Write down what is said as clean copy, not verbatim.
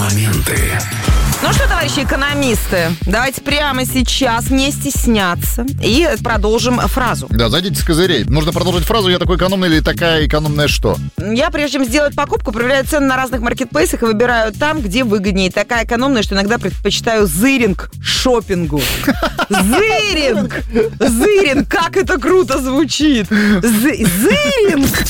Моменты. Ну что, товарищи экономисты, давайте прямо сейчас не стесняться и продолжим фразу. Да, зайдите с козырей. Нужно продолжить фразу «Я такой экономный» или «такая экономная что?» Я, прежде чем сделать покупку, проверяю цены на разных маркетплейсах и выбираю там, где выгоднее. Такая экономная, что иногда предпочитаю зыринг шопингу. Зыринг! Зыринг! Как это круто звучит! Зыринг!